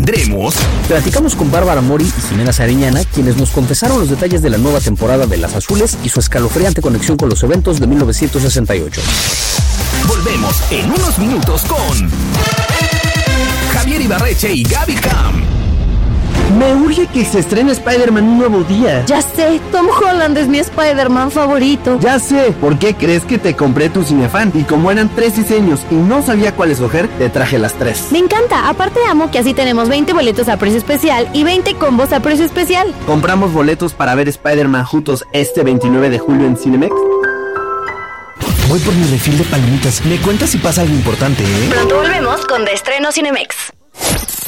tendremos... Platicamos con Bárbara Mori y Jimena Sariñana, quienes nos confesaron los detalles de la nueva temporada de Las Azules y su escalofriante conexión con los eventos de 1968. Volvemos en unos minutos con Javier Ibarreche y Gaby Cam. Me urge que se estrene Spider-Man un nuevo día. Ya sé, Tom Holland es mi Spider-Man favorito. Ya sé, ¿por qué crees que te compré tu Cinefan? Y como eran 3 diseños y no sabía cuál escoger, te traje las 3. Me encanta, aparte amo que así tenemos 20 boletos a precio especial y 20 combos a precio especial. ¿Compramos boletos para ver Spider-Man juntos este 29 de julio en Cinemex? Voy por mi refil de palomitas. Me cuentas si pasa algo importante, ¿eh? Pronto volvemos con De Estreno Cinemex.